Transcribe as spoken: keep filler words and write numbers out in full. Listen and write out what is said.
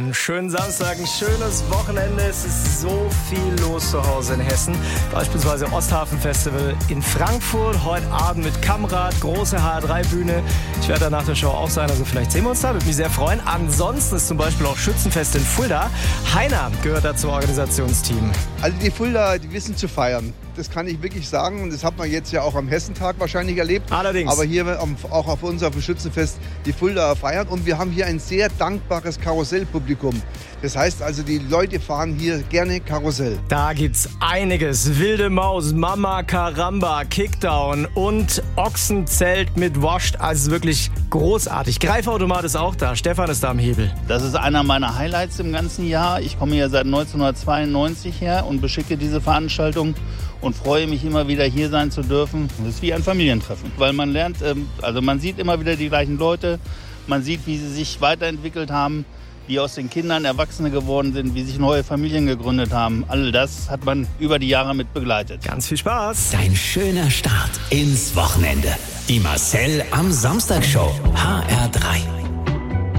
Einen schönen Samstag, ein schönes Wochenende. Es ist so viel los zu Hause in Hessen. Beispielsweise Osthafen-Festival in Frankfurt. Heute Abend mit Kamrad, große H drei Bühne. Ich werde da nach der Show auch sein, also vielleicht sehen wir uns da. Würde mich sehr freuen. Ansonsten ist zum Beispiel auch Schützenfest in Fulda. Heiner gehört da zum Organisationsteam. Also die Fulda, die wissen zu feiern. Das kann ich wirklich sagen. Und das hat man jetzt ja auch am Hessentag wahrscheinlich erlebt. Allerdings. Aber hier auch auf unserem Schützenfest die Fulda feiern. Und wir haben hier ein sehr dankbares Karussellpublikum. Das heißt also, die Leute fahren hier gerne Karussell. Da gibt's einiges. Wilde Maus, Mama Karamba, Kickdown und Ochsenzelt mit Wascht. Also wirklich großartig. Greifautomat ist auch da. Stefan ist da am Hebel. Das ist einer meiner Highlights im ganzen Jahr. Ich komme hier seit neunzehnhundertzweiundneunzig her und beschicke diese Veranstaltung und freue mich immer wieder hier sein zu dürfen. Das ist wie ein Familientreffen, weil man lernt, also man sieht immer wieder die gleichen Leute, man sieht, wie sie sich weiterentwickelt haben, wie aus den Kindern Erwachsene geworden sind, wie sich neue Familien gegründet haben. All das hat man über die Jahre mit begleitet. Ganz viel Spaß. Dein schöner Start ins Wochenende. Die Marcel am Samstag Show. H R drei.